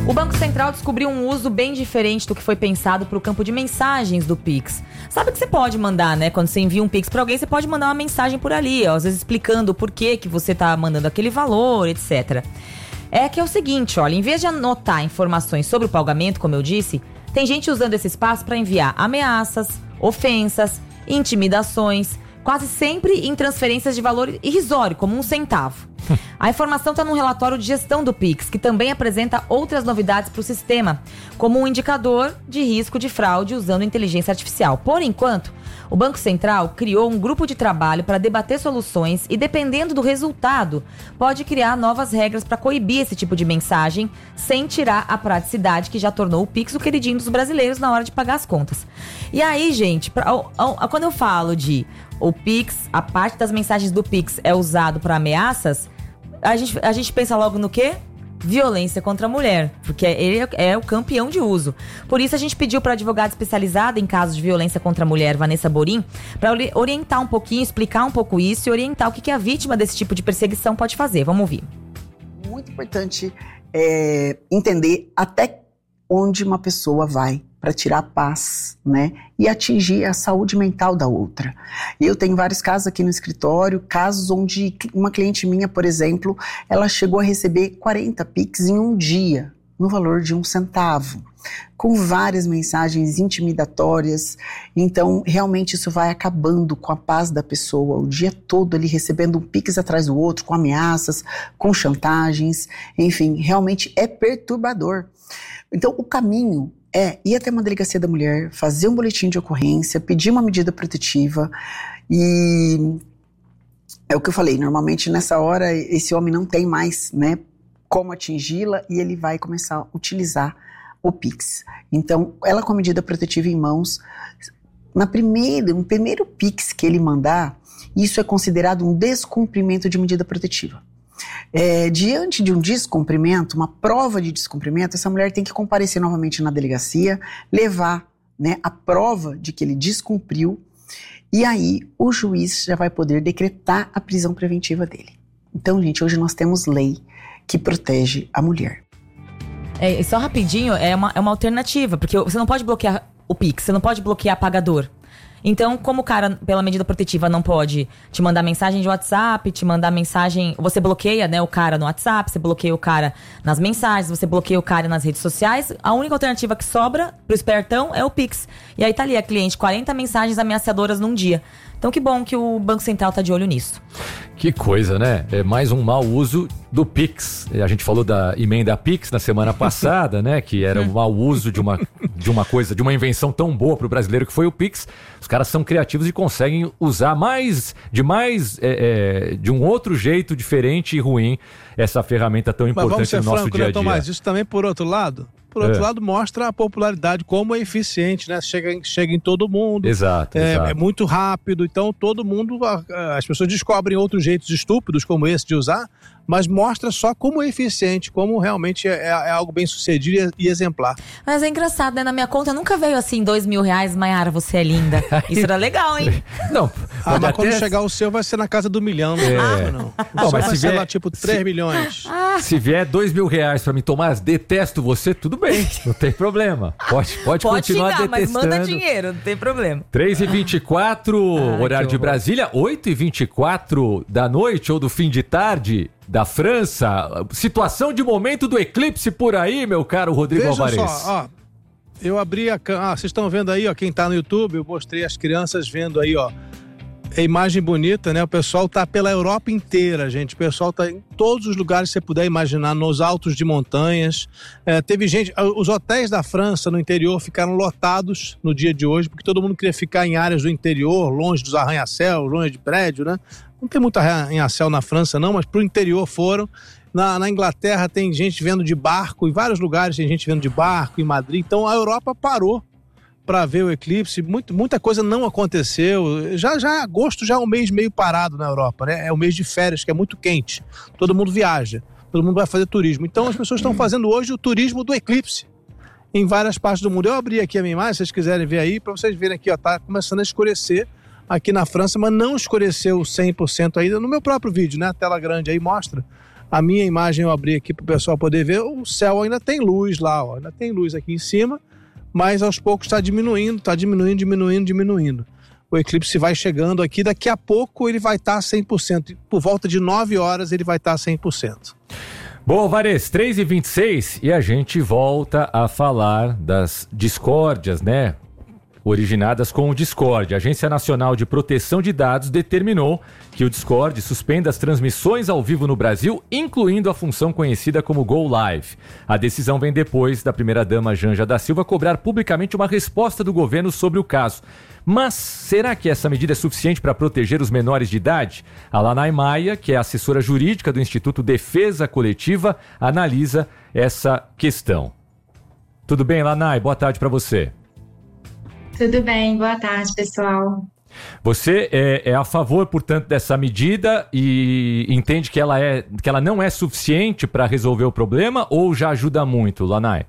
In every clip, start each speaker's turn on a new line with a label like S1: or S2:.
S1: O Banco Central descobriu um uso bem diferente do que foi pensado para o campo de mensagens do Pix. Sabe que você pode mandar, né? Quando você envia um Pix para alguém, você pode mandar uma mensagem por ali, ó, às vezes explicando o porquê que você tá mandando aquele valor, etc. É que é o seguinte, olha, em vez de anotar informações sobre o pagamento, como eu disse, tem gente usando esse espaço para enviar ameaças, ofensas, intimidações, quase sempre em transferências de valor irrisório, como 1 centavo. A informação está num relatório de gestão do Pix, que também apresenta outras novidades para o sistema, como um indicador de risco de fraude usando inteligência artificial. Por enquanto, o Banco Central criou um grupo de trabalho para debater soluções e, dependendo do resultado, pode criar novas regras para coibir esse tipo de mensagem, sem tirar a praticidade que já tornou o Pix o queridinho dos brasileiros na hora de pagar as contas. E aí, gente, quando eu falo de o Pix, a parte das mensagens do Pix é usado para ameaças, a gente pensa logo no quê? Violência contra a mulher, porque ele é o campeão de uso. Por isso a gente pediu para a advogada especializada em casos de violência contra a mulher, Vanessa Borim, para orientar um pouquinho, explicar um pouco isso e orientar o que a vítima desse tipo de perseguição pode fazer. Vamos ouvir.
S2: Muito importante entender até onde uma pessoa vai para tirar a paz, né? E atingir a saúde mental da outra. Eu tenho vários casos aqui no escritório, casos onde uma cliente minha, por exemplo, ela chegou a receber 40 Pix em um dia, no valor de 1 centavo, com várias mensagens intimidatórias. Então, realmente isso vai acabando com a paz da pessoa, o dia todo ali recebendo um Pix atrás do outro, com ameaças, com chantagens, enfim, realmente é perturbador. Então, o caminho é ir até uma delegacia da mulher, fazer um boletim de ocorrência, pedir uma medida protetiva e é o que eu falei, normalmente nessa hora esse homem não tem mais, né, como atingi-la e ele vai começar a utilizar o Pix. Então, ela com a medida protetiva em mãos, no primeiro Pix que ele mandar, isso é considerado um descumprimento de medida protetiva. Diante de um descumprimento, uma prova de descumprimento, essa mulher tem que comparecer novamente na delegacia, levar, né, a prova de que ele descumpriu e aí o juiz já vai poder decretar a prisão preventiva dele. Então, gente, hoje nós temos lei que protege a mulher.
S1: Só rapidinho, é uma alternativa, porque você não pode bloquear o Pix, você não pode bloquear pagador. Então, como o cara, pela medida protetiva, não pode te mandar mensagem de WhatsApp, te mandar mensagem... Você bloqueia, né, o cara no WhatsApp, você bloqueia o cara nas mensagens, você bloqueia o cara nas redes sociais. A única alternativa que sobra pro espertão é o Pix. E aí tá ali a cliente, 40 mensagens ameaçadoras num dia. Então que bom que o Banco Central tá de olho nisso.
S3: Que coisa, né? É mais um mau uso do Pix. A gente falou da emenda Pix na semana passada, né? Que era um mau uso de uma coisa, de uma invenção tão boa pro brasileiro que foi o Pix. Os caras são criativos e conseguem usar de um outro jeito diferente e ruim essa ferramenta tão importante no nosso dia a dia.
S4: Tomás, isso também por outro lado mostra a popularidade, como é eficiente, né? Chega em todo mundo.
S3: Exato.
S4: É muito rápido, então todo mundo, as pessoas descobrem outros jeitos estúpidos como esse de usar, mas mostra só como é eficiente, como realmente é algo bem sucedido e exemplar.
S1: Mas é engraçado, né? Na minha conta nunca veio assim R$2.000, Maiara, você é linda. Isso era legal, hein?
S3: Não.
S4: Mas quando chegar o seu vai ser na casa do milhão, não.
S3: Bom, mas
S4: vai
S3: se
S4: ser
S3: vier,
S4: lá tipo 3 milhões.
S3: Se vier R$2.000 pra mim, Tomás, detesto você, tudo bem, não tem problema. Pode continuar
S1: xingar,
S3: detestando.
S1: Mas manda dinheiro, não tem problema.
S3: 3h24, horário de Brasília, 8h24 da noite ou do fim de tarde da França. Situação de momento do eclipse por aí, meu caro Rodrigo Alvarez.
S4: Veja só, eu abri vocês estão vendo aí, quem tá no YouTube, eu mostrei as crianças vendo aí, a imagem bonita, né? O pessoal tá pela Europa inteira, gente. O pessoal tá em todos os lugares que você puder imaginar, nos altos de montanhas. Teve gente... Os hotéis da França, no interior, ficaram lotados no dia de hoje, porque todo mundo queria ficar em áreas do interior, longe dos arranha-céus, longe de prédio, né? Não tem muito arranha-céu na França, não, mas pro interior foram. Na Inglaterra tem gente vendo de barco, em vários lugares tem gente vendo de barco, em Madrid. Então a Europa parou para ver o eclipse, muita coisa não aconteceu. Já agosto já é um mês meio parado na Europa, né? É um mês de férias, que é muito quente. Todo mundo viaja, todo mundo vai fazer turismo. Então as pessoas estão fazendo hoje o turismo do eclipse em várias partes do mundo. Eu abri aqui a minha imagem, se vocês quiserem ver aí, para vocês verem aqui, tá começando a escurecer aqui na França, mas não escureceu 100% ainda. No meu próprio vídeo, né? A tela grande aí mostra A minha imagem eu abri aqui para o pessoal poder ver, o céu ainda tem luz lá, ó, ainda tem luz aqui em cima, mas aos poucos está diminuindo. O eclipse vai chegando aqui, daqui a pouco ele vai estar 100%, por volta de 9 horas ele vai estar 100%.
S3: Bom, Vares, 3h26 e a gente volta a falar das discórdias, né? Originadas com o Discord. A Agência Nacional de Proteção de Dados determinou que o Discord suspenda as transmissões ao vivo no Brasil, incluindo a função conhecida como Go Live. A decisão vem depois da primeira-dama Janja da Silva cobrar publicamente uma resposta do governo sobre o caso. Mas será que essa medida é suficiente para proteger os menores de idade? A Lanai Maia, que é assessora jurídica do Instituto Defesa Coletiva, analisa essa questão. Tudo bem, Lanai? Boa tarde para você.
S5: Tudo bem, boa tarde, pessoal.
S3: Você é a favor, portanto, dessa medida e entende que ela não é suficiente para resolver o problema ou já ajuda muito, Lanai?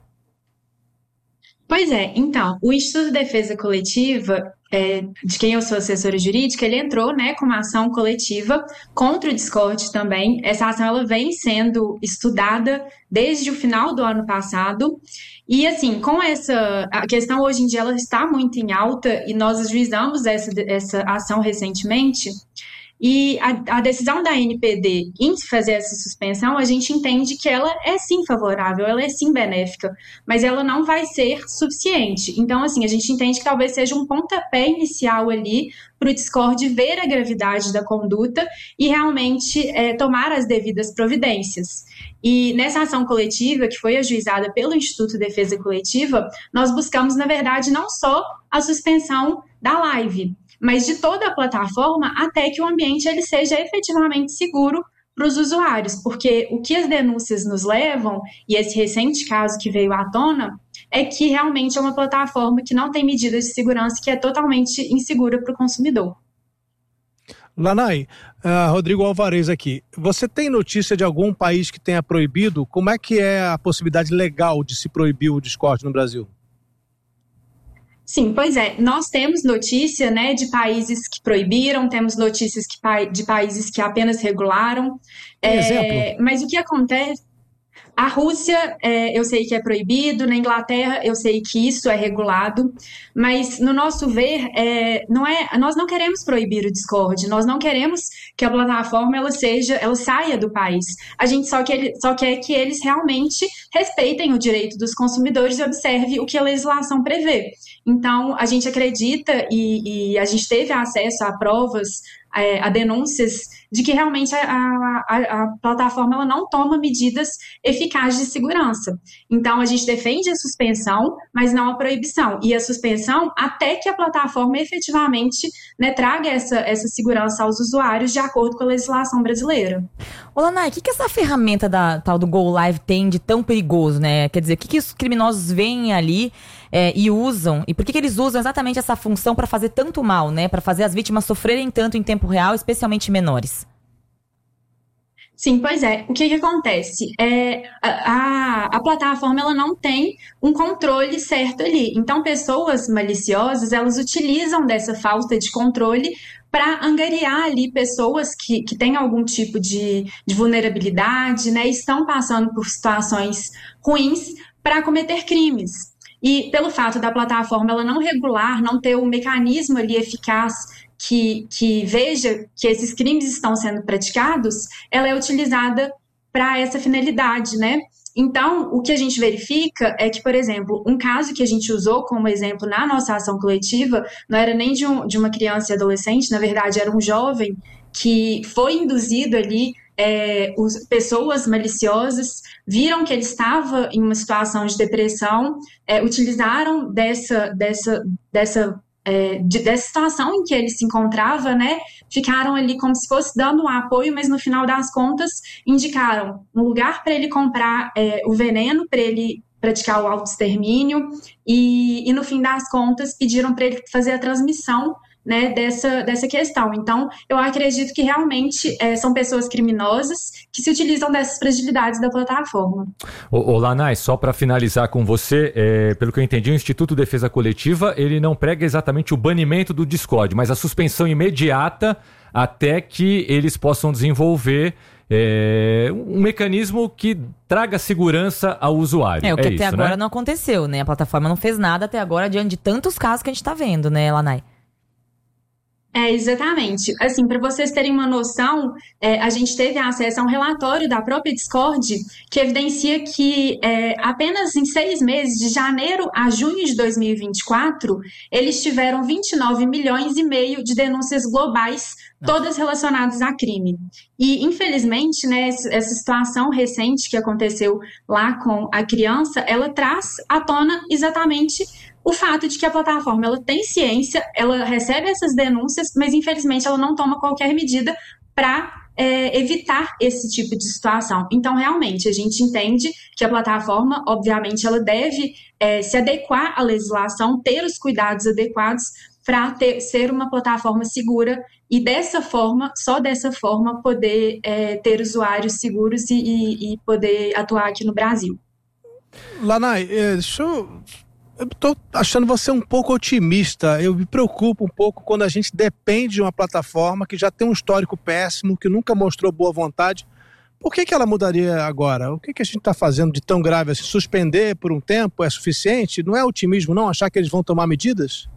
S5: Pois é, então, o Instituto de Defesa Coletiva, de quem eu sou assessora jurídica, ele entrou, né, com uma ação coletiva contra o Discord também. Essa ação ela vem sendo estudada desde o final do ano passado. E assim, a questão hoje em dia ela está muito em alta e nós ajuizamos essa ação recentemente. E a decisão da ANPD em fazer essa suspensão, a gente entende que ela é sim favorável, ela é sim benéfica, mas ela não vai ser suficiente. Então, assim, a gente entende que talvez seja um pontapé inicial ali para o Discord ver a gravidade da conduta e realmente tomar as devidas providências. E nessa ação coletiva, que foi ajuizada pelo Instituto de Defesa Coletiva, nós buscamos, na verdade, não só a suspensão da live, mas de toda a plataforma até que o ambiente ele seja efetivamente seguro para os usuários, porque o que as denúncias nos levam, e esse recente caso que veio à tona, é que realmente é uma plataforma que não tem medidas de segurança, que é totalmente insegura para o consumidor.
S4: Lanai, Rodrigo Alvarez aqui. Você tem notícia de algum país que tenha proibido? Como é que é a possibilidade legal de se proibir o Discord no Brasil?
S5: Sim, pois é. Nós temos notícia, né, de países que proibiram, temos notícias de países que apenas regularam.
S4: Exemplo?
S5: Mas o que acontece... A Rússia, eu sei que é proibido, na Inglaterra eu sei que isso é regulado, mas no nosso ver, nós não queremos proibir o Discord, nós não queremos que a plataforma ela saia do país. A gente só quer que eles realmente respeitem o direito dos consumidores e observem o que a legislação prevê. Então, a gente acredita e a gente teve acesso a provas, a denúncias de que realmente a plataforma ela não toma medidas eficazes de segurança. Então, a gente defende a suspensão, mas não a proibição. E a suspensão até que a plataforma efetivamente, né, traga essa segurança aos usuários de acordo com a legislação brasileira.
S1: Ô, Lanai, o que essa ferramenta da tal do Go Live tem de tão perigoso, né? Quer dizer, o que os criminosos veem ali e usam? E por que eles usam exatamente essa função para fazer tanto mal, né? Para fazer as vítimas sofrerem tanto em tempo real, especialmente menores?
S5: Sim, pois é. O que acontece? A plataforma ela não tem um controle certo ali. Então, pessoas maliciosas, elas utilizam dessa falta de controle para angariar ali pessoas que têm algum tipo de vulnerabilidade, né? Estão passando por situações ruins para cometer crimes. E pelo fato da plataforma ela não regular, não ter um mecanismo ali eficaz que veja que esses crimes estão sendo praticados, ela é utilizada para essa finalidade, né? Então, o que a gente verifica é que, por exemplo, um caso que a gente usou como exemplo na nossa ação coletiva, não era nem de uma criança e adolescente, na verdade era um jovem que foi induzido ali, pessoas maliciosas viram que ele estava em uma situação de depressão, utilizaram dessa situação em que ele se encontrava, né, ficaram ali como se fosse dando um apoio, mas no final das contas indicaram um lugar para ele comprar o veneno, para ele praticar o autoextermínio e no fim das contas pediram para ele fazer a transmissão, né, dessa questão. Então, eu acredito que realmente são pessoas criminosas que se utilizam dessas fragilidades da plataforma.
S3: Ô Lanai, só para finalizar com você, pelo que eu entendi, o Instituto Defesa Coletiva, ele não prega exatamente o banimento do Discord, mas a suspensão imediata até que eles possam desenvolver um mecanismo que traga segurança ao usuário.
S1: O que até
S3: isso,
S1: agora
S3: né?
S1: não aconteceu, né? A plataforma não fez nada até agora diante de tantos casos que a gente tá vendo, né, Lanai?
S5: Exatamente. Assim, para vocês terem uma noção, a gente teve acesso a um relatório da própria Discord que evidencia que apenas em 6 meses, de janeiro a junho de 2024, eles tiveram 29 milhões e meio de denúncias globais, todas relacionadas a crime. E, infelizmente, né, essa situação recente que aconteceu lá com a criança, ela traz à tona exatamente o fato de que a plataforma ela tem ciência, ela recebe essas denúncias, mas infelizmente ela não toma qualquer medida para evitar esse tipo de situação. Então, realmente, a gente entende que a plataforma, obviamente, ela deve se adequar à legislação, ter os cuidados adequados para ser uma plataforma segura e dessa forma, só dessa forma, poder ter usuários seguros e poder atuar aqui no Brasil.
S4: Lanai, eu tô achando você um pouco otimista. Eu me preocupo um pouco quando a gente depende de uma plataforma que já tem um histórico péssimo, que nunca mostrou boa vontade. Por que ela mudaria agora? O que a gente está fazendo de tão grave assim? Suspender por um tempo é suficiente? Não é otimismo não achar que eles vão tomar medidas?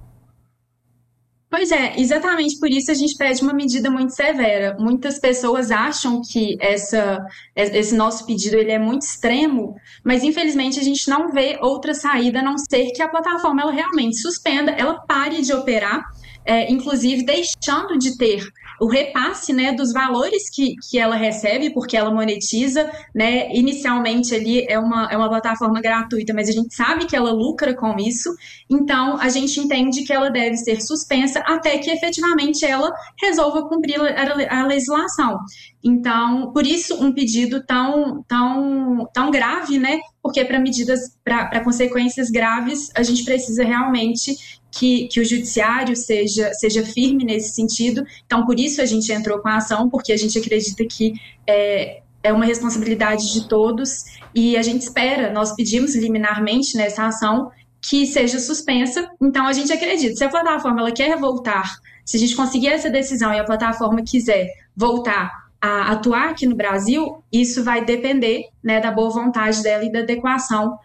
S5: Pois é, exatamente por isso a gente pede uma medida muito severa. Muitas pessoas acham que esse nosso pedido ele é muito extremo, mas infelizmente a gente não vê outra saída a não ser que a plataforma ela realmente suspenda, ela pare de operar, inclusive deixando de ter o repasse, né, dos valores que ela recebe, porque ela monetiza, né, inicialmente ali é uma plataforma gratuita, mas a gente sabe que ela lucra com isso, então a gente entende que ela deve ser suspensa até que efetivamente ela resolva cumprir a legislação. Então, por isso um pedido tão grave, né, porque para consequências graves, a gente precisa realmente que o judiciário seja firme nesse sentido. Então, por isso a gente entrou com a ação, porque a gente acredita que é uma responsabilidade de todos e a gente espera, nós pedimos liminarmente nessa ação que seja suspensa. Então, a gente acredita, se a plataforma ela quer voltar, se a gente conseguir essa decisão e a plataforma quiser voltar a atuar aqui no Brasil, isso vai depender, né, da boa vontade dela e da adequação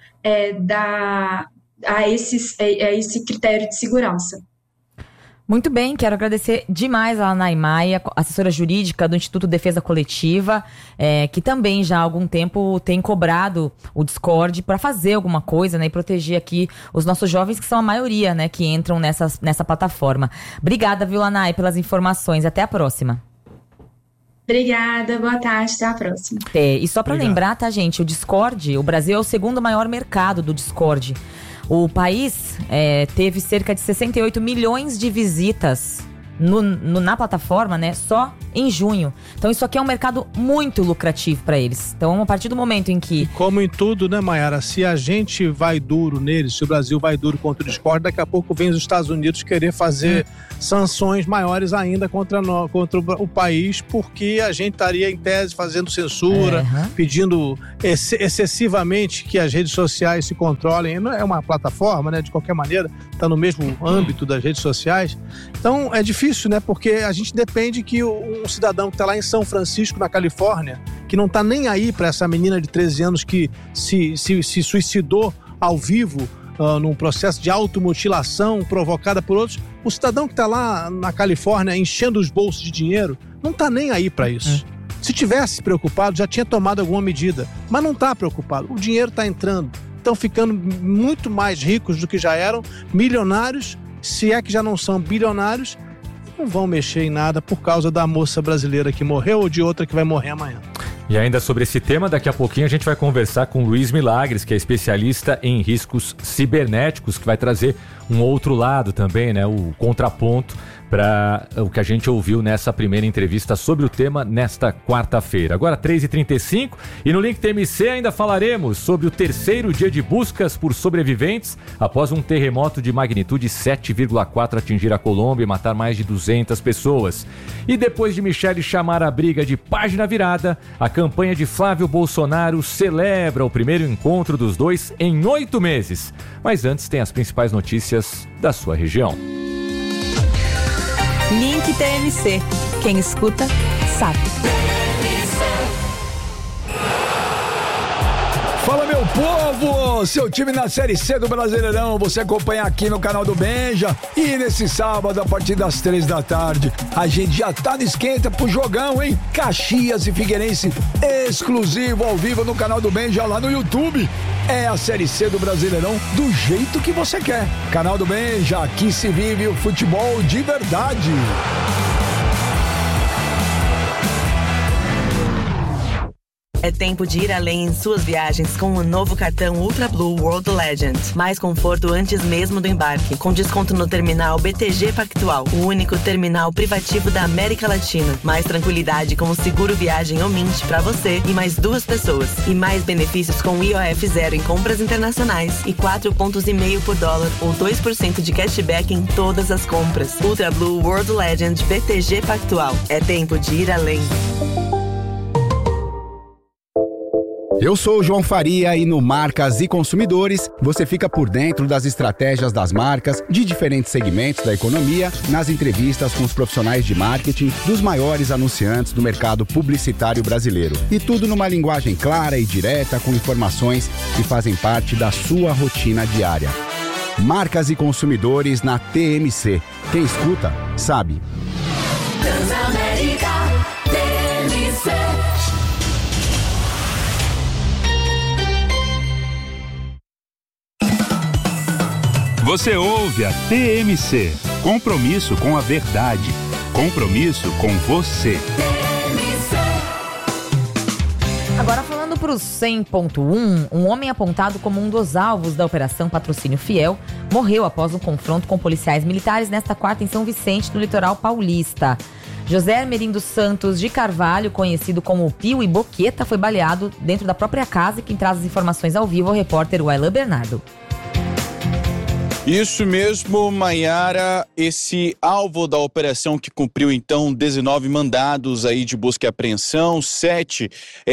S5: a esse critério de segurança.
S1: Muito bem, quero agradecer demais a Lanai Maia, assessora jurídica do Instituto Defesa Coletiva, que também já há algum tempo tem cobrado o Discord para fazer alguma coisa, né, e proteger aqui os nossos jovens, que são a maioria, né, que entram nessa plataforma. Obrigada, viu, Lanai, pelas informações. Até a próxima.
S5: Obrigada, boa tarde, até a próxima.
S1: E só para lembrar, tá, gente, o Discord, o Brasil é o segundo maior mercado do Discord. O país teve cerca de 68 milhões de visitas na plataforma, né, só em junho. Então isso aqui é um mercado muito lucrativo para eles. Então a partir do momento em que...
S4: E como em tudo, né, Mayara, se a gente vai duro neles, se o Brasil vai duro contra o Discord, daqui a pouco vem os Estados Unidos querer fazer sanções maiores ainda contra o país, porque a gente estaria em tese fazendo censura, pedindo excessivamente que as redes sociais se controlem. Não é uma plataforma, né, de qualquer maneira, está no mesmo âmbito das redes sociais. Então é difícil, né, porque a gente depende que um cidadão que está lá em São Francisco, na Califórnia, que não está nem aí para essa menina de 13 anos que se suicidou ao vivo, num processo de automutilação provocada por outros, o cidadão que está lá na Califórnia enchendo os bolsos de dinheiro, não está nem aí para isso. Se tivesse preocupado, já tinha tomado alguma medida, mas não está preocupado. O dinheiro está entrando, estão ficando muito mais ricos do que já eram, milionários, se é que já não são bilionários, não vão mexer em nada por causa da moça brasileira que morreu ou de outra que vai morrer amanhã.
S3: E ainda sobre esse tema, daqui a pouquinho a gente vai conversar com Luiz Milagres, que é especialista em riscos cibernéticos, que vai trazer um outro lado também, né, o contraponto para o que a gente ouviu nessa primeira entrevista sobre o tema nesta quarta-feira. Agora 3h35 e no Link TMC ainda falaremos sobre o terceiro dia de buscas por sobreviventes após um terremoto de magnitude 7,4 atingir a Colômbia e matar mais de 200 pessoas. E depois de Michele chamar a briga de página virada, a campanha de Flávio Bolsonaro celebra o primeiro encontro dos dois em 8 meses. Mas antes tem as principais notícias da sua região.
S6: Link TMC. Quem escuta, sabe. Fala, meu povo! Seu time na Série C do Brasileirão, você acompanha aqui no canal do Benja. E nesse sábado, a partir das 3 da tarde, a gente já tá no esquenta pro jogão, hein? Caxias e Figueirense, exclusivo ao vivo no canal do Benja lá no YouTube. É a Série C do Brasileirão do jeito que você quer. Canal do Benja, aqui se vive o futebol de verdade.
S7: É tempo de ir além em suas viagens com o novo cartão Ultra Blue World Legend. Mais conforto antes mesmo do embarque, com desconto no terminal BTG Pactual, o único terminal privativo da América Latina. Mais tranquilidade com o seguro viagem Omint para você e mais 2 pessoas. E mais benefícios com IOF zero em compras internacionais e 4,5 pontos por dólar ou 2% de cashback em todas as compras. Ultra Blue World Legend BTG Pactual. É tempo de ir além.
S8: Eu sou o João Faria e no Marcas e Consumidores você fica por dentro das estratégias das marcas de diferentes segmentos da economia nas entrevistas com os profissionais de marketing dos maiores anunciantes do mercado publicitário brasileiro. E tudo numa linguagem clara e direta com informações que fazem parte da sua rotina diária. Marcas e Consumidores na TMC. Quem escuta, sabe.
S9: Transamérica TMC.
S10: Você ouve a TMC. Compromisso com a verdade. Compromisso com você.
S1: Agora falando para o 100.1, um homem apontado como um dos alvos da Operação Patrocínio Fiel morreu após um confronto com policiais militares nesta quarta em São Vicente, no litoral paulista. José Armerindo Santos de Carvalho, conhecido como Pio e Boqueta, foi baleado dentro da própria casa. E quem traz as informações ao vivo é o repórter Wailan Bernardo.
S11: Isso mesmo, Maiara, esse alvo da operação que cumpriu então 19 mandados aí de busca e apreensão, 7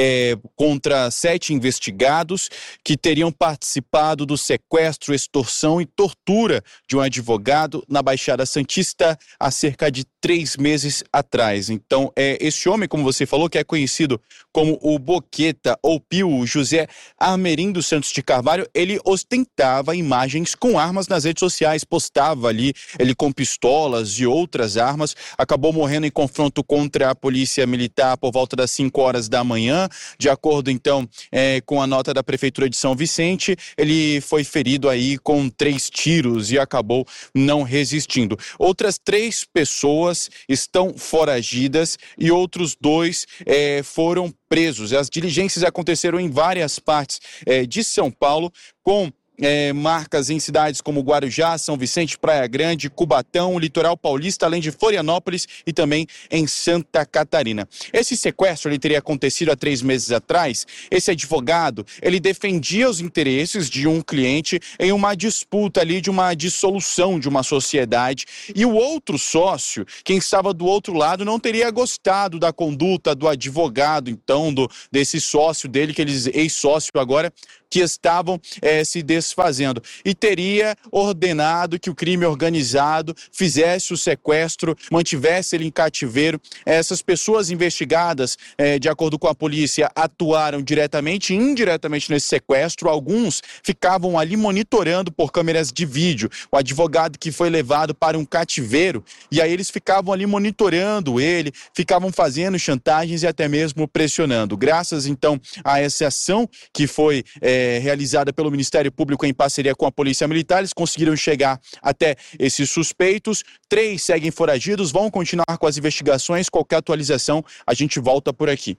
S11: contra 7 investigados que teriam participado do sequestro, extorsão e tortura de um advogado na Baixada Santista há cerca de 3 meses atrás. Então, esse homem, como você falou, que é conhecido como o Boqueta ou Pio José Armerindo Santos de Carvalho, ele ostentava imagens com armas nas redes sociais, postava ali ele com pistolas e outras armas, acabou morrendo em confronto contra a polícia militar por volta das 5 horas da manhã. De acordo então com a nota da Prefeitura de São Vicente, ele foi ferido aí com 3 tiros e acabou não resistindo. Outras 3 pessoas estão foragidas e outros 2 foram presos. As diligências aconteceram em várias partes de São Paulo, com marcas em cidades como Guarujá, São Vicente, Praia Grande, Cubatão, Litoral Paulista, além de Florianópolis e também em Santa Catarina. Esse sequestro ele teria acontecido há 3 meses atrás. Esse advogado, ele defendia os interesses de um cliente em uma disputa ali de uma dissolução de uma sociedade, e o outro sócio, quem estava do outro lado, não teria gostado da conduta do advogado, então, desse sócio dele, que eles ex-sócio agora, que estavam se desfazendo, e teria ordenado que o crime organizado fizesse o sequestro, mantivesse ele em cativeiro. Essas pessoas investigadas, de acordo com a polícia, atuaram diretamente e indiretamente nesse sequestro. Alguns ficavam ali monitorando por câmeras de vídeo o advogado que foi levado para um cativeiro, e aí eles ficavam ali monitorando ele, ficavam fazendo chantagens e até mesmo pressionando. Graças então a essa ação que foi realizada pelo Ministério Público em parceria com a Polícia Militar, eles conseguiram chegar até esses suspeitos. 3 seguem foragidos, vão continuar com as investigações. Qualquer atualização, a gente volta por aqui.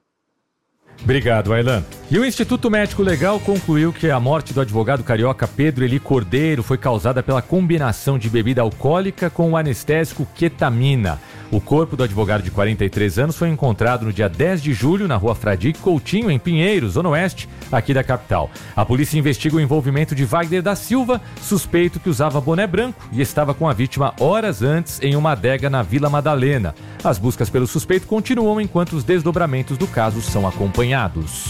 S3: Obrigado, Wailan. E o Instituto Médico Legal concluiu que a morte do advogado carioca Pedro Eli Cordeiro foi causada pela combinação de bebida alcoólica com o anestésico ketamina. O corpo do advogado de 43 anos foi encontrado no dia 10 de julho na rua Fradique Coutinho, em Pinheiros, zona oeste, aqui da capital. A polícia investiga o envolvimento de Wagner da Silva, suspeito que usava boné branco e estava com a vítima horas antes em uma adega na Vila Madalena. As buscas pelo suspeito continuam enquanto os desdobramentos do caso são acompanhados.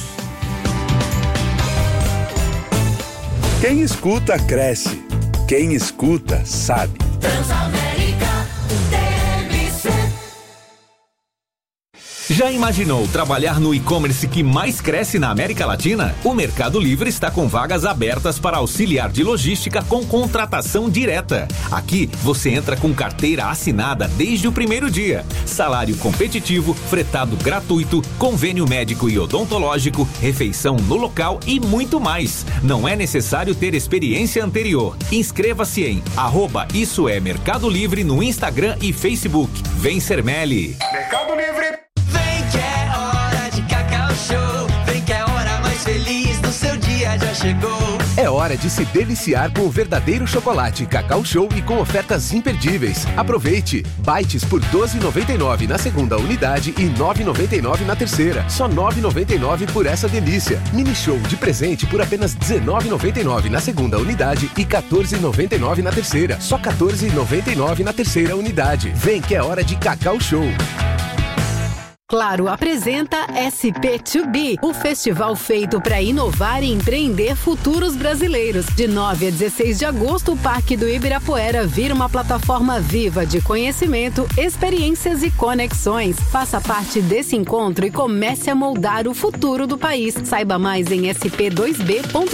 S10: Quem escuta, cresce. Quem escuta, sabe.
S9: Transamérica TMC.
S12: Já imaginou trabalhar no e-commerce que mais cresce na América Latina? O Mercado Livre está com vagas abertas para auxiliar de logística com contratação direta. Aqui você entra com carteira assinada desde o primeiro dia. Salário competitivo, fretado gratuito, convênio médico e odontológico, refeição no local e muito mais. Não é necessário ter experiência anterior. Inscreva-se em @IssoEMercado Livre no Instagram e Facebook. Vem ser Meli.
S9: Mercado Livre. Vem que é hora de Cacau Show. Vem que é a hora mais feliz do seu dia já chegou.
S13: É hora de se deliciar com o verdadeiro chocolate Cacau Show e com ofertas imperdíveis. Aproveite! Bites por R$ 12,99 na segunda unidade e R$ 9,99 na terceira. Só R$ 9,99 por essa delícia. Mini Show de presente por apenas R$ 19,99 na segunda unidade e R$ 14,99 na terceira. Só R$ 14,99 na terceira unidade. Vem que é hora de Cacau Show.
S14: Claro apresenta SP2B, o festival feito para inovar e empreender futuros brasileiros. De 9 a 16 de agosto, o Parque do Ibirapuera vira uma plataforma viva de conhecimento, experiências e conexões. Faça parte desse encontro e comece a moldar o futuro do país. Saiba mais em sp2b.com.br.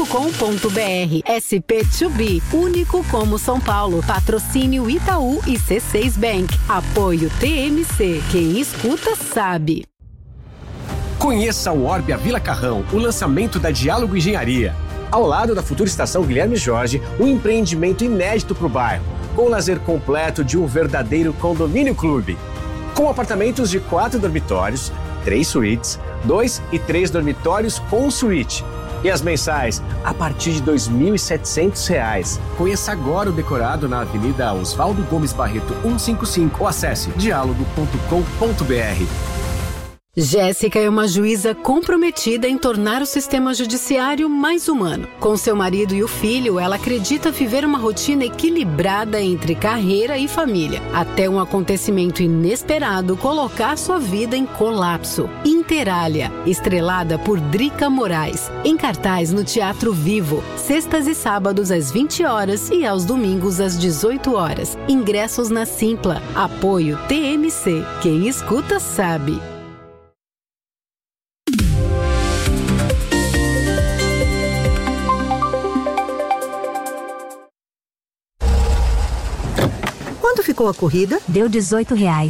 S14: SP2B, único como São Paulo. Patrocínio Itaú e C6 Bank. Apoio TMC. Quem escuta sabe.
S15: Conheça o Orbia Vila Carrão, o lançamento da Diálogo Engenharia. Ao lado da futura estação Guilherme Jorge, um empreendimento inédito para o bairro, com o lazer completo de um verdadeiro condomínio clube. Com apartamentos de 4 dormitórios, 3 suítes, 2 e 3 dormitórios com suíte. E as mensais a partir de R$ 2.700. Conheça agora o decorado na Avenida Oswaldo Gomes Barreto 155 ou acesse dialogo.com.br.
S14: Jéssica é uma juíza comprometida em tornar o sistema judiciário mais humano. Com seu marido e o filho, ela acredita viver uma rotina equilibrada entre carreira e família, até um acontecimento inesperado colocar sua vida em colapso. Interália, estrelada por Drica Moraes, em cartaz no Teatro Vivo, sextas e sábados às 20 horas e aos domingos às 18 horas. Ingressos na Simpla. Apoio TMC. Quem escuta sabe.
S16: Quanto ficou a corrida? Deu R$18.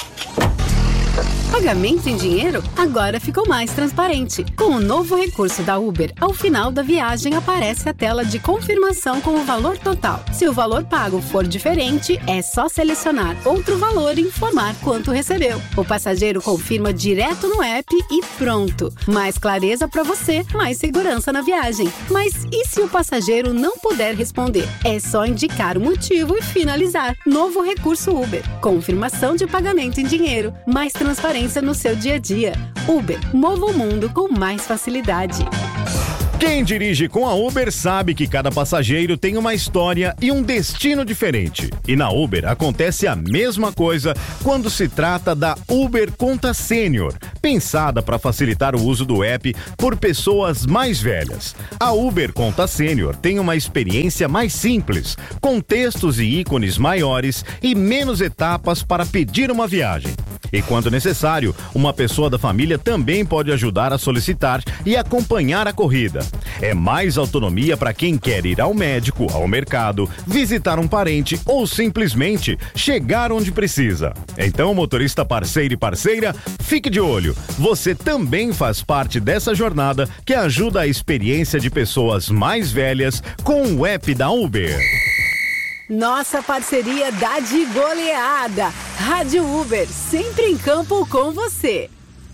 S14: Pagamento em dinheiro agora ficou mais transparente. Com o novo recurso da Uber, ao final da viagem aparece a tela de confirmação com o valor total. Se o valor pago for diferente, é só selecionar outro valor e informar quanto recebeu. O passageiro confirma direto no app e pronto. Mais clareza para você, mais segurança na viagem. Mas e se o passageiro não puder responder? É só indicar o motivo e finalizar. Novo recurso Uber. Confirmação de pagamento em dinheiro. Mais transparência no seu dia a dia. Uber, mova o mundo com mais facilidade.
S17: Quem dirige com a Uber sabe que cada passageiro tem uma história e um destino diferente. E na Uber acontece a mesma coisa quando se trata da Uber Conta Sênior, pensada para facilitar o uso do app por pessoas mais velhas. A Uber Conta Sênior tem uma experiência mais simples, com textos e ícones maiores e menos etapas para pedir uma viagem. E quando necessário, uma pessoa da família também pode ajudar a solicitar e acompanhar a corrida. É mais autonomia para quem quer ir ao médico, ao mercado, visitar um parente ou simplesmente chegar onde precisa. Então, motorista parceiro e parceira, fique de olho. Você também faz parte dessa jornada que ajuda a experiência de pessoas mais velhas com o app da Uber.
S14: Nossa parceria dá de goleada. Rádio Uber, sempre em campo com você.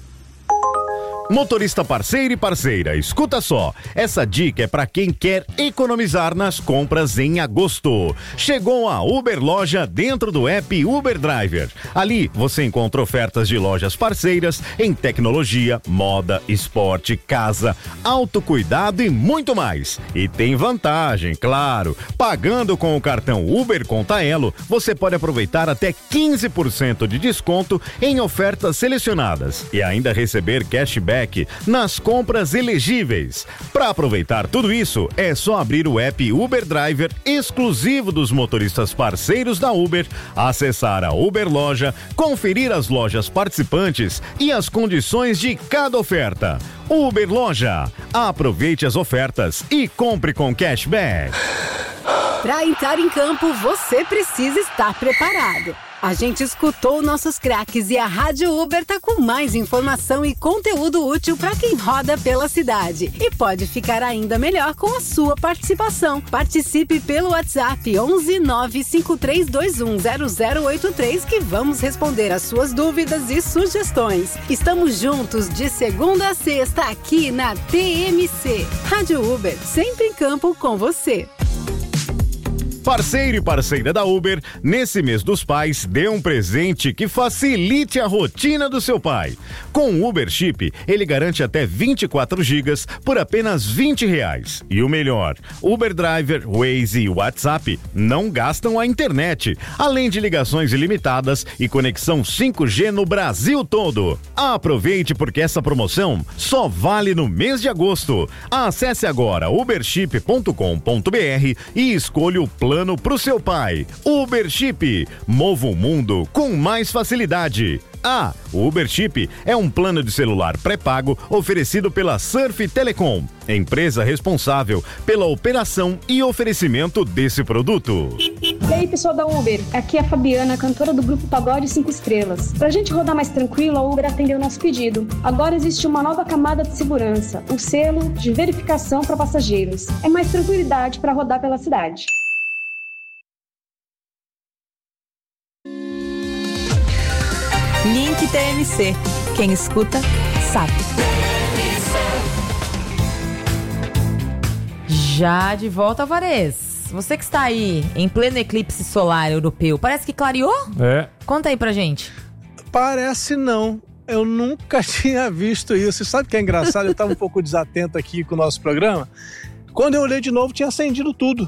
S17: Motorista parceiro e parceira, escuta só. Essa dica é para quem quer economizar nas compras em agosto. Chegou a Uber Loja dentro do app Uber Driver. Ali você encontra ofertas de lojas parceiras em tecnologia, moda, esporte, casa, autocuidado e muito mais. E tem vantagem, claro. Pagando com o cartão Uber Conta Elo, você pode aproveitar até 15% de desconto em ofertas selecionadas e ainda receber cashback cashback nas compras elegíveis. Para aproveitar tudo isso, é só abrir o app Uber Driver, exclusivo dos motoristas parceiros da Uber, acessar a Uber Loja, conferir as lojas participantes e as condições de cada oferta. Uber Loja. Aproveite as ofertas e compre com cashback.
S14: Para entrar em campo, você precisa estar preparado. A gente escutou nossos craques e a Rádio Uber tá com mais informação e conteúdo útil para quem roda pela cidade. E pode ficar ainda melhor com a sua participação. Participe pelo WhatsApp 11 95321 0083 que vamos responder as suas dúvidas e sugestões. Estamos juntos de segunda a sexta aqui na TMC. Rádio Uber, sempre em campo com você.
S17: Parceiro e parceira da Uber, nesse mês dos pais, dê um presente que facilite a rotina do seu pai. Com o Uber Chip, ele garante até 24 gigas por apenas R$20. E o melhor, Uber Driver, Waze e WhatsApp não gastam a internet, além de ligações ilimitadas e conexão 5G no Brasil todo. Aproveite porque essa promoção só vale no mês de agosto. Acesse agora uberchip.com.br e escolha o plano pro seu pai. Uber Chip. Mova o mundo com mais facilidade. O Uber Chip é um plano de celular pré-pago oferecido pela Surf Telecom, empresa responsável pela operação e oferecimento desse produto.
S18: E aí, pessoal da Uber, aqui é a Fabiana, cantora do grupo Pagode 5 Estrelas. Pra gente rodar mais tranquilo, a Uber atendeu nosso pedido. Agora existe uma nova camada de segurança, o selo de verificação para passageiros. É mais tranquilidade para rodar pela cidade.
S1: Link TMC. Quem escuta, sabe. Já de volta, Alvarez. Você que está aí em pleno eclipse solar europeu, parece que clareou?
S3: É.
S1: Conta aí pra gente.
S4: Parece não. Eu nunca tinha visto isso. E sabe o que é engraçado? Eu estava um pouco desatento aqui com o nosso programa. Quando eu olhei de novo, tinha acendido tudo.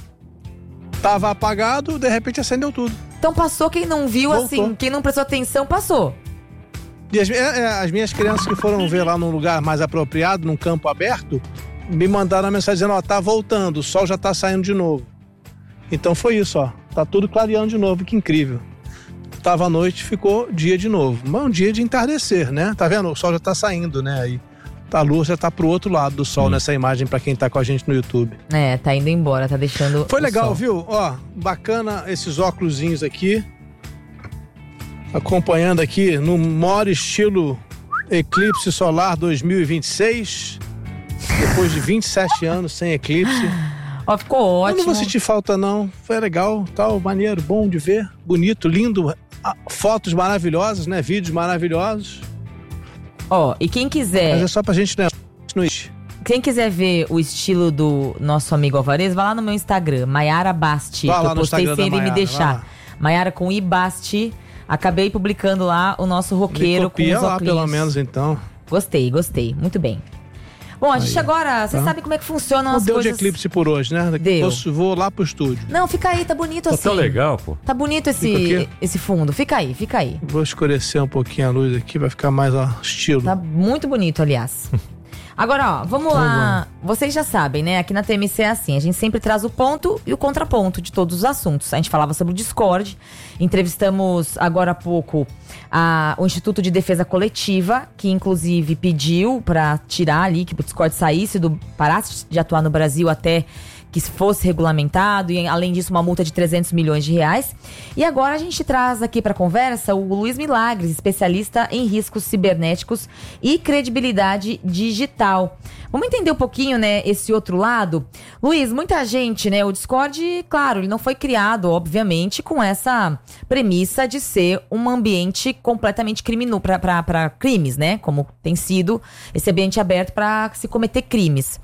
S4: Tava apagado, de repente acendeu tudo.
S1: Então passou, quem não viu,
S4: Voltou.
S1: assim, quem não prestou atenção, passou.
S4: E as minhas crianças que foram ver lá num lugar mais apropriado, num campo aberto, me mandaram uma mensagem dizendo, tá voltando, o sol já tá saindo de novo. Então foi isso, tá tudo clareando de novo, que incrível. Tava à noite, ficou dia de novo. Mas um dia de entardecer, né? Tá vendo? O sol já tá saindo, né? Aí a luz já tá pro outro lado do sol nessa imagem pra quem tá com a gente no YouTube.
S1: É, tá indo embora, tá deixando.
S4: Foi legal,
S1: sol.
S4: viu? Bacana esses óculosinhos aqui. Acompanhando aqui no maior estilo Eclipse Solar 2026. Depois de 27 anos sem eclipse.
S1: Ficou ótimo.
S4: Eu não vou sentir falta, não. Foi legal, tal, maneiro, bom de ver. Bonito, lindo. Fotos maravilhosas, né? Vídeos maravilhosos.
S1: E quem quiser...
S4: Mas é só pra gente, né?
S1: Quem quiser ver o estilo do nosso amigo Alvarez, vai lá no meu Instagram, Maiara Basti,
S4: Vai
S1: que
S4: lá
S1: eu
S4: no
S1: postei
S4: Instagram
S1: sem
S4: da
S1: ele me
S4: Maiara,
S1: deixar. Maiara com I Basti. Acabei publicando lá o nosso roqueiro com os
S4: lá,
S1: óculos.
S4: pelo menos, então.
S1: Gostei. Muito bem. Bom, a gente agora, você sabe como é que funcionam
S4: Não
S1: as
S4: deu
S1: coisas...
S4: de eclipse por hoje, né?
S1: Deu.
S4: Vou lá pro estúdio.
S1: Não, fica aí, tá bonito assim.
S3: Tá tão legal, pô.
S1: Tá bonito esse fundo. Fica aí.
S4: Vou escurecer um pouquinho a luz aqui, vai ficar mais estilo.
S1: Tá muito bonito, aliás. Agora, vamos lá. Vocês já sabem, né? Aqui na TMC é assim, a gente sempre traz o ponto e o contraponto de todos os assuntos. A gente falava sobre o Discord, entrevistamos agora há pouco o Instituto de Defesa Coletiva, que inclusive pediu para tirar ali, que o Discord parasse de atuar no Brasil até que fosse regulamentado, e além disso uma multa de 300 milhões de reais. E agora a gente traz aqui para conversa o Luiz Milagres, especialista em riscos cibernéticos e credibilidade digital. Vamos entender um pouquinho, né, esse outro lado? Luiz, muita gente, né, o Discord, claro, ele não foi criado, obviamente, com essa premissa de ser um ambiente completamente criminoso, para crimes, né, como tem sido esse ambiente aberto para se cometer crimes.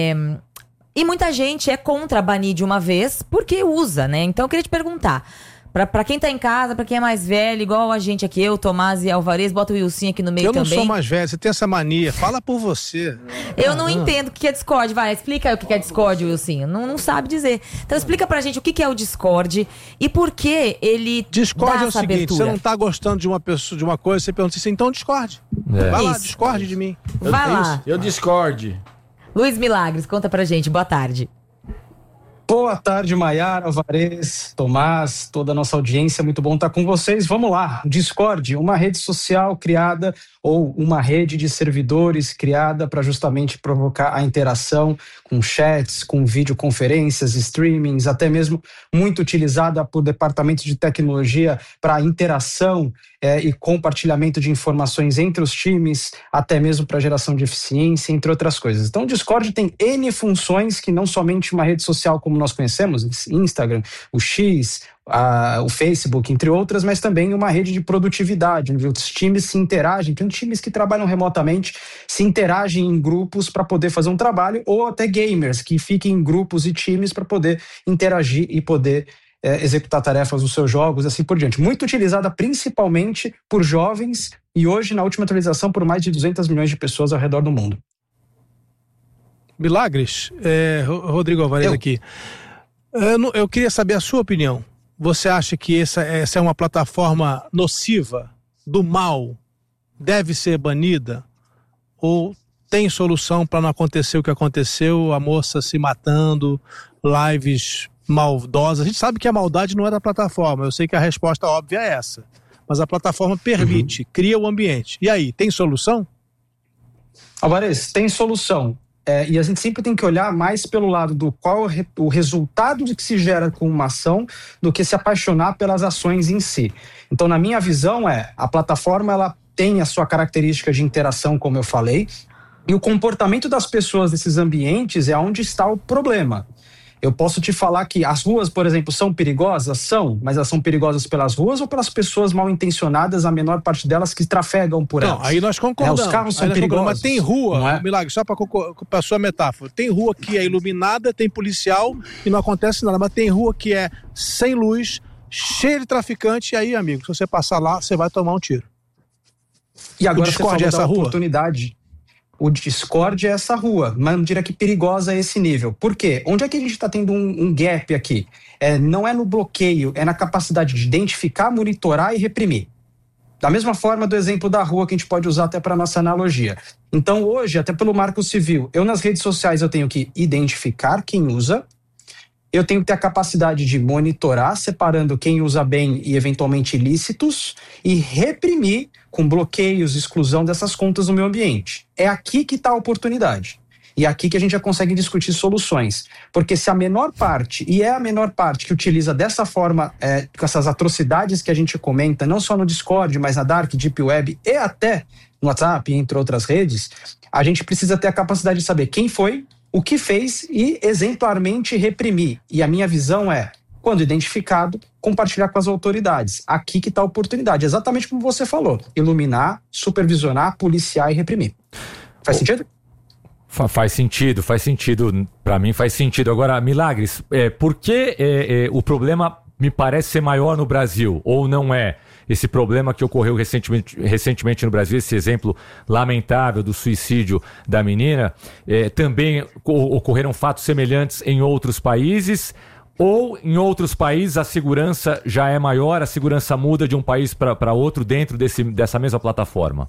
S1: E muita gente é contra banir de uma vez porque usa, né? Então eu queria te perguntar, Pra quem tá em casa, pra quem é mais velho, igual a gente aqui, eu, Tomás e Alvarez, bota o Wilson aqui no meio também.
S4: Eu não sou mais velho, você tem essa mania. Fala por você.
S1: Eu não entendo o que é Discord. Vai, explica aí o que é Discord, Wilson. Não sabe dizer. Então explica pra gente o que é o Discord e por que ele
S4: Discord
S1: dá
S4: é o
S1: essa
S4: seguinte,
S1: abertura.
S4: você não tá gostando de uma pessoa, de uma coisa, você pergunta assim, então Discord. Vai lá, Discord de mim.
S1: Vai lá.
S19: Eu Discord.
S1: Luiz Milagres, conta pra gente. Boa tarde.
S20: Boa tarde, Maiara, Alvarez, Tomás, toda a nossa audiência, muito bom estar com vocês. Vamos lá, Discord, uma rede social criada ou uma rede de servidores criada para justamente provocar a interação com chats, com videoconferências, streamings, até mesmo muito utilizada por departamentos de tecnologia para interação e compartilhamento de informações entre os times, até mesmo para geração de eficiência, entre outras coisas. Então, o Discord tem N funções que não somente uma rede social como nós conhecemos, Instagram, o X, o Facebook, entre outras, mas também uma rede de produtividade, onde os times se interagem, tem times que trabalham remotamente, se interagem em grupos para poder fazer um trabalho, ou até gamers que fiquem em grupos e times para poder interagir e poder executar tarefas nos seus jogos, assim por diante. Muito utilizada principalmente por jovens e hoje, na última atualização, por mais de 200 milhões de pessoas ao redor do mundo.
S4: Milagres, Rodrigo Alvarez aqui. Eu queria saber a sua opinião. Você acha que essa é uma plataforma nociva, do mal, deve ser banida? Ou tem solução para não acontecer o que aconteceu, a moça se matando, lives maldosas? A gente sabe que a maldade não é da plataforma, eu sei que a resposta óbvia é essa. Mas a plataforma permite, cria o ambiente. E aí, tem solução?
S20: Alvarez, tem solução. E a gente sempre tem que olhar mais pelo lado do qual o resultado que se gera com uma ação do que se apaixonar pelas ações em si. Então, na minha visão, a plataforma ela tem a sua característica de interação, como eu falei, e o comportamento das pessoas nesses ambientes é onde está o problema. Eu posso te falar que as ruas, por exemplo, são perigosas? São, mas elas são perigosas pelas ruas ou pelas pessoas mal intencionadas, a menor parte delas que trafegam por elas?
S4: Não, aí nós concordamos.
S20: Os carros são perigosos.
S4: Mas tem rua, Milagre, só para a sua metáfora, tem rua que é iluminada, tem policial e não acontece nada, mas tem rua que é sem luz, cheia de traficante, e aí, amigo, se você passar lá, você vai tomar um tiro.
S20: E agora
S4: o Discord é essa rua?
S20: Oportunidade. O Discord é essa rua, mas não diria que perigosa a esse nível. Por quê? Onde é que a gente está tendo um gap aqui? Não é no bloqueio, é na capacidade de identificar, monitorar e reprimir. Da mesma forma do exemplo da rua que a gente pode usar até para nossa analogia. Então hoje, até pelo Marco Civil, eu nas redes sociais eu tenho que identificar quem usa, eu tenho que ter a capacidade de monitorar, separando quem usa bem e eventualmente ilícitos, e reprimir com bloqueios, exclusão dessas contas no meu ambiente. É aqui que está a oportunidade. E é aqui que a gente já consegue discutir soluções. Porque se a menor parte, e é a menor parte que utiliza dessa forma, com essas atrocidades que a gente comenta, não só no Discord, mas na Dark, Deep Web e até no WhatsApp, entre outras redes, a gente precisa ter a capacidade de saber quem foi, o que fez e exemplarmente reprimir. E a minha visão quando identificado, compartilhar com as autoridades. Aqui que está a oportunidade, exatamente como você falou. Iluminar, supervisionar, policiar e reprimir. Faz sentido?
S3: Faz sentido. Para mim faz sentido. Agora, Milagres, por que o problema me parece ser maior no Brasil? Ou não é? Esse problema que ocorreu recentemente no Brasil, esse exemplo lamentável do suicídio da menina, também ocorreram fatos semelhantes em outros países? Ou em outros países a segurança já é maior, a segurança muda de um país para outro dentro dessa mesma plataforma?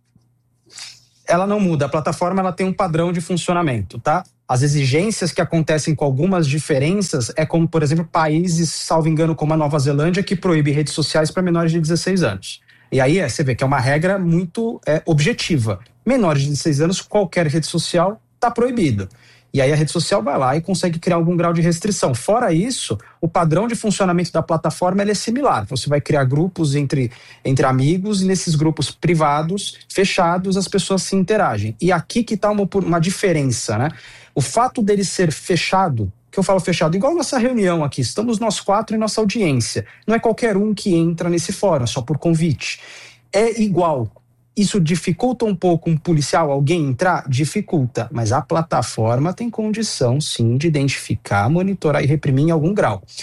S20: Ela não muda, a plataforma ela tem um padrão de funcionamento, tá? As exigências que acontecem com algumas diferenças como, por exemplo, países, salvo engano, como a Nova Zelândia, que proíbe redes sociais para menores de 16 anos. E aí você vê que é uma regra muito objetiva. Menores de 16 anos, qualquer rede social está proibida. E aí a rede social vai lá e consegue criar algum grau de restrição. Fora isso, o padrão de funcionamento da plataforma é similar. Você vai criar grupos entre amigos e nesses grupos privados, fechados, as pessoas se interagem. E aqui que está uma diferença, né? O fato dele ser fechado, que eu falo fechado, igual nossa reunião aqui, estamos nós 4 em nossa audiência. Não é qualquer um que entra nesse fórum, só por convite. É igual. Isso dificulta um pouco um policial, alguém entrar? Dificulta, mas a plataforma tem condição, sim, de identificar, monitorar e reprimir em algum grau.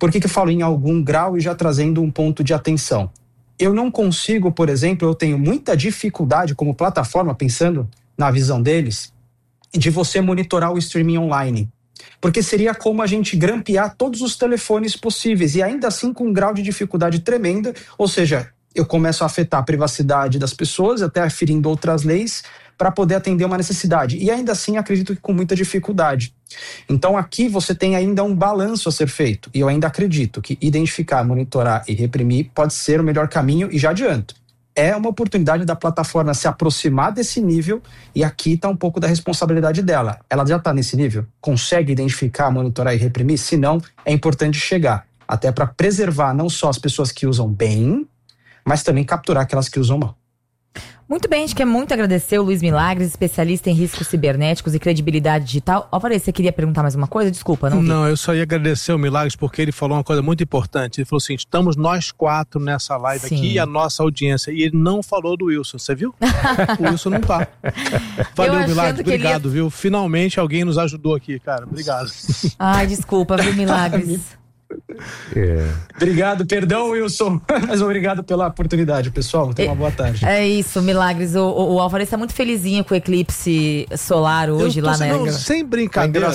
S20: Por que eu falo em algum grau e já trazendo um ponto de atenção? Eu não consigo, por exemplo, eu tenho muita dificuldade como plataforma, pensando na visão deles, de você monitorar o streaming online. Porque seria como a gente grampear todos os telefones possíveis e ainda assim com um grau de dificuldade tremenda, ou seja, eu começo a afetar a privacidade das pessoas, até ferindo outras leis, para poder atender uma necessidade. E ainda assim, acredito que com muita dificuldade. Então aqui você tem ainda um balanço a ser feito. E eu ainda acredito que identificar, monitorar e reprimir pode ser o melhor caminho, e já adianto. É uma oportunidade da plataforma se aproximar desse nível, e aqui está um pouco da responsabilidade dela. Ela já está nesse nível? Consegue identificar, monitorar e reprimir? Se não, é importante chegar. Até para preservar não só as pessoas que usam bem, mas também capturar aquelas que usam mal.
S1: Muito bem, a gente quer muito agradecer o Luiz Milagres, especialista em riscos cibernéticos e credibilidade digital. Álvares, você queria perguntar mais uma coisa? Desculpa, não vi.
S4: Não, eu só ia agradecer o Milagres porque ele falou uma coisa muito importante. Ele falou assim, estamos nós 4 nessa live aqui e a nossa audiência. E ele não falou do Wilson, você viu? O Wilson não tá. Valeu, Milagres, obrigado, viu? Finalmente alguém nos ajudou aqui, cara. Obrigado.
S1: Ai, desculpa, viu, Milagres?
S20: Obrigado, perdão, Wilson, mas obrigado pela oportunidade, pessoal. Tenha uma boa tarde.
S1: É isso, Milagres. O Álvares tá muito felizinho com o eclipse solar hoje lá na
S4: Não, sem brincadeira,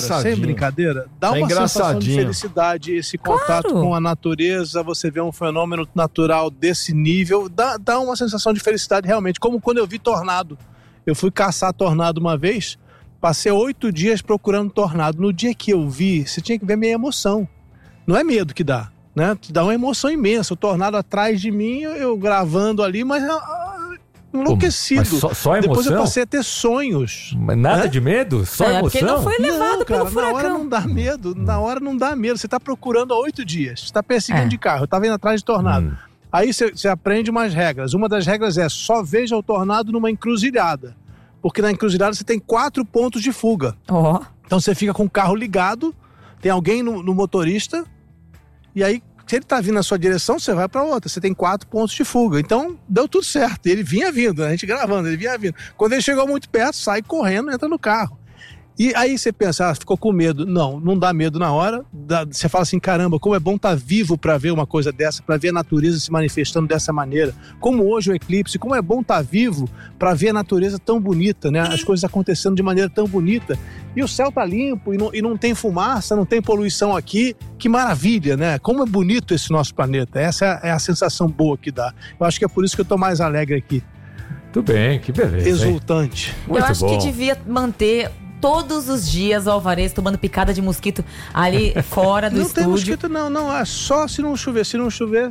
S4: dá uma sensação de felicidade, esse contato com a natureza, você vê um fenômeno natural desse nível, dá uma sensação de felicidade realmente, como quando eu vi tornado. Eu fui caçar tornado uma vez, passei 8 dias procurando tornado. No dia que eu vi, você tinha que ver a minha emoção. Não é medo que dá, né? Te dá uma emoção imensa. O tornado atrás de mim, eu gravando ali, mas enlouquecido.
S3: Mas só emoção?
S4: Depois eu passei a ter sonhos.
S3: Mas nada de medo? Só emoção?
S1: Porque não foi levado pelo furacão.
S4: Na hora não dá medo. Na hora não dá medo. Você está procurando há 8 dias. Você está perseguindo de carro. Eu estava indo atrás de tornado. Aí você aprende umas regras. Uma das regras é só veja o tornado numa encruzilhada. Porque na encruzilhada você tem 4 pontos de fuga. Então você fica com o carro ligado, tem alguém no motorista, e aí, se ele tá vindo na sua direção, você vai pra outra. Você tem 4 pontos de fuga. Então, deu tudo certo. Ele vinha vindo, a gente gravando, ele vinha vindo. Quando ele chegou muito perto, sai correndo, entra no carro. E aí você pensa, ficou com medo. Não dá medo na hora. Você fala assim, caramba, como é bom estar vivo para ver uma coisa dessa, para ver a natureza se manifestando dessa maneira. Como hoje o eclipse, como é bom estar vivo para ver a natureza tão bonita, né? As coisas acontecendo de maneira tão bonita. E o céu tá limpo e não tem fumaça, não tem poluição aqui. Que maravilha, né? Como é bonito esse nosso planeta. Essa é a sensação boa que dá. Eu acho que é por isso que eu tô mais alegre aqui.
S3: Tudo bem, que beleza.
S4: Exultante.
S1: Eu acho que devia manter todos os dias o Álvares tomando picada de mosquito ali fora do
S4: não
S1: estúdio.
S4: Não tem mosquito, não. É só se não chover. Se não chover...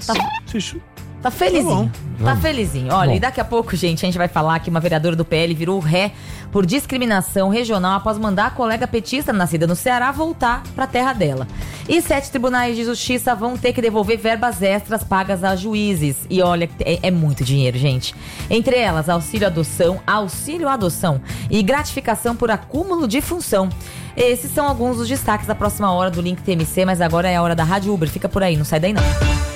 S1: Tá felizinho. Tá felizinho. Olha, e daqui a pouco, gente, a gente vai falar que uma vereadora do PL virou ré por discriminação regional após mandar a colega petista nascida no Ceará voltar pra terra dela. E 7 tribunais de justiça vão ter que devolver verbas extras pagas a juízes. E olha, é muito dinheiro, gente. Entre elas, auxílio adoção e gratificação por acúmulo de função. Esses são alguns dos destaques da próxima hora do Link TMC, mas agora é a hora da Rádio Uber. Fica por aí, não sai daí não.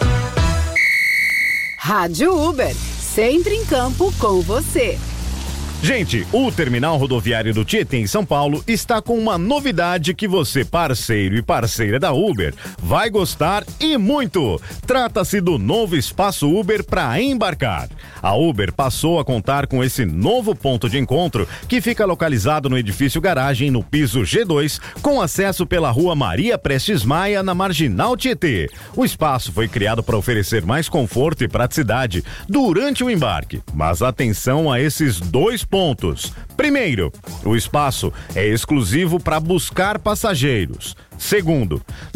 S14: Rádio Uber, sempre em campo com você.
S17: Gente, o terminal rodoviário do Tietê, em São Paulo, está com uma novidade que você, parceiro e parceira da Uber, vai gostar e muito. Trata-se do novo espaço Uber para embarcar. A Uber passou a contar com esse novo ponto de encontro, que fica localizado no edifício garagem no piso G2, com acesso pela rua Maria Prestes Maia, na Marginal Tietê. O espaço foi criado para oferecer mais conforto e praticidade durante o embarque. Mas atenção a esses 2 pontos. Primeiro, o espaço é exclusivo para buscar passageiros. Segundo,